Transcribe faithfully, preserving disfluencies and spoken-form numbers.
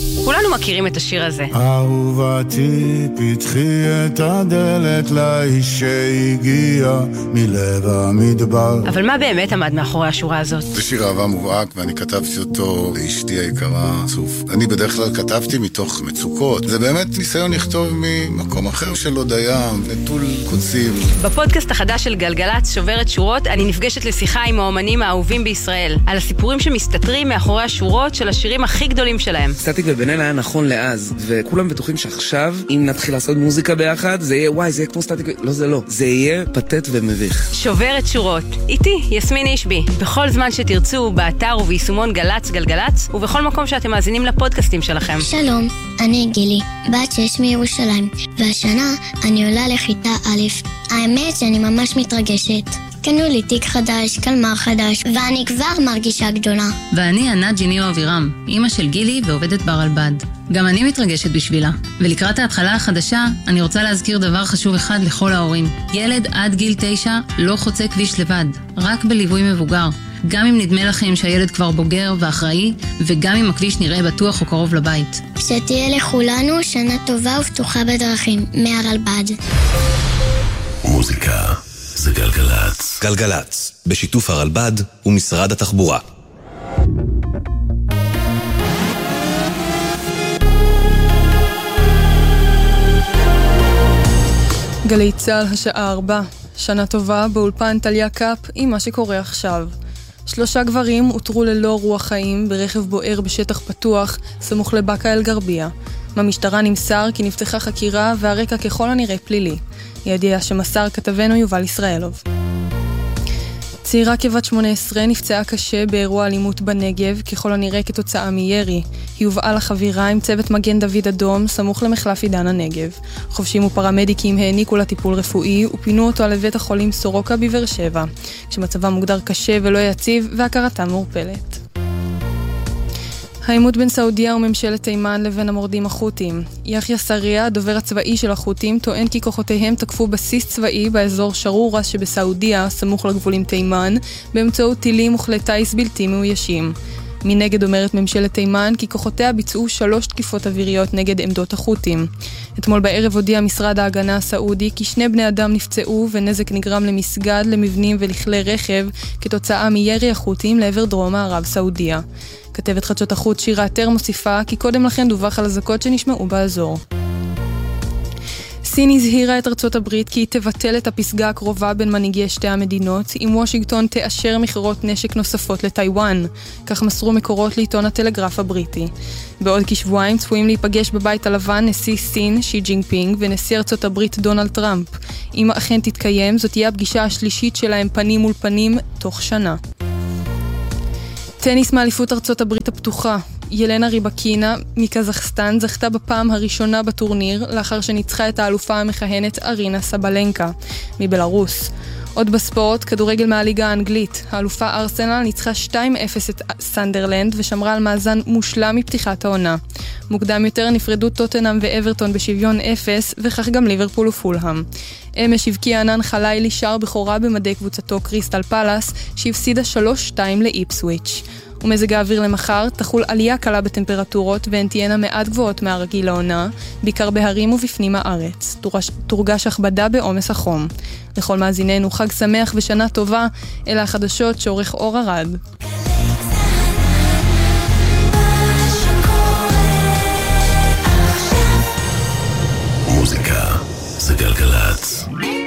כולנו מכירים את השיר הזה. אהובתי, פתחי את הדלת לאיש שהגיע מלב המדבר. אבל מה באמת עמד מאחורי השורה הזאת? זה שיר אהבה מובהק, ואני כתבתי אותו לאשתי היקרה, צוף. אני בדרך כלל כתבתי מתוך מצוקות. זה באמת ניסיון לכתוב ממקום אחר של הודיה, נטול קוצים. בפודקאסט החדש של גלגלץ, שוברת שורות, אני נפגשת לשיחה עם האומנים האהובים בישראל, על הסיפורים שמסתתרים מאחורי השורות של השירים הכי גדולים שלהם. סטטיק ובן-אל היה נכון לאז, וכולם בטוחים שעכשיו, אם נתחיל לעשות מוזיקה ביחד, זה יהיה, וואי, זה יהיה כמו סטטיק, לא, זה לא. זה יהיה פתט ומביך. שוברת שורות. איתי, יסמין אישבי. בכל זמן שתרצו, באתר וביישומון גלץ גלגלץ, ובכל מקום שאתם מאזינים לפודקאסטים שלכם. שלום, אני גילי, בת שש מירושלים, והשנה אני עולה לכיתה א'. האמת שאני ממש מתרגשת. קנו לי תיק חדש, קלמר חדש, ואני כבר מרגישה גדולה. ואני ענת ג'יניו אבירם, אמא של גילי ועובדת ברלב"ד. גם אני מתרגשת בשבילה. ולקראת ההתחלה החדשה, אני רוצה להזכיר דבר חשוב אחד לכל ההורים. ילד עד גיל תשע לא חוצה כביש לבד, רק בליווי מבוגר. גם אם נדמה לכם שהילד כבר בוגר ואחראי, וגם אם הכביש נראה בטוח או קרוב לבית. שתהיה לכולנו שנה טובה ופתוחה בדרכים, מהרלב"ד. מוזיקה זה גלגלץ. גלגלץ, בשיתוף הרלב"ד ומשרד התחבורה. גלי צהל השעה ארבע, שנה טובה באולפן טליה קאפ עם מה שקורה עכשיו. שלושה גברים הותרו ללא רוח חיים ברכב בוער בשטח פתוח סמוך לבקה אל גרביה. מהמשטרה נמסר כי נפתחה חקירה והרקע ככל הנראה פלילי. ידיעה שמסר כתבנו יובל ישראלוב. צעירה כבת שמונה עשרה נפצעה קשה באירוע אלימות בנגב, ככל הנראה כתוצאה מירי. היא הובאה לחבירה עם צוות מגן דוד אדום, סמוך למחלף עידן הנגב. חובשים ופרמדיקים העניקו לה טיפול רפואי ופינו אותו לבית החולים סורוקה בבאר שבע, כשמצבה מוגדר קשה ולא יציב והכרתה מעורפלת. העימות בין סעודיה וממשלת תימן לבין המורדים החות'ים. יחיא סריה, הדובר הצבאי של החות'ים, טוען כי כוחותיהם תקפו בסיס צבאי באזור שרורה שבסעודיה, סמוך לגבול עם תימן, באמצעות טילים וכלי טיס בלתי מאוישים. מנגד אומרת ממשלת תימן כי כוחותיה ביצעו שלוש תקיפות אוויריות נגד עמדות החות'ים. אתמול בערב הודיע משרד ההגנה הסעודי כי שני בני אדם נפצעו ונזק נגרם למסגד, למבנים ולכלי רכב כתוצאה מירי החות'ים לעבר דרום מערב סעודיה. כתבת חדשות החוץ שירה עטר מוסיפה כי קודם לכן דווח על אזעקות שנשמעו באזור. סין הזהירה את ארצות הברית כי היא תבטל את הפסגה הקרובה בין מנהיגי שתי המדינות אם וושינגטון תאשר מכירות נשק נוספות לטיואן, כך מסרו מקורות לעיתון הטלגרף הבריטי. בעוד כשבועיים צפויים להיפגש בבית הלבן נשיא סין שי ג'ינפינג ונשיא ארצות הברית דונלד טראמפ. אם אכן תתקיים, זאת תהיה הפגישה השלישית שלהם פנים מול פנים תוך שנה. טניס מאליפות ארצות הברית הפתוחה. ילנה ריבקינה מקזחסטן זכתה בפעם הראשונה בטורניר לאחר שניצחה את האלופה המכהנת ארינה סבלנקה מבלרוס. עוד בספורט, כדורגל מהליגה האנגלית. האלופה ארסנל ניצחה שתיים אפס את סנדרלנד ושמרה על מאזן מושלם מפתיחת העונה. מוקדם יותר נפרדו טוטנהאם ואברטון בשוויון אפס, וכך גם ליברפול ופולהאם. אמש הבקיע ענן חלילי שער בכורה במדי קבוצתו קריסטל פלאס, שהפסידה שלוש שתיים לאיפסוויץ'. ומזג האוויר למחר תחול עלייה קלה בטמפרטורות והן תהיינה מעט גבוהות מהרגיל לעונה, בעיקר בהרים ובפנים הארץ. תורגש הכבדה בעומס החום. לכל מאזיננו חג שמח ושנה טובה, אלה החדשות שעורך אור ארד. מוזיקה זה גלגלץ.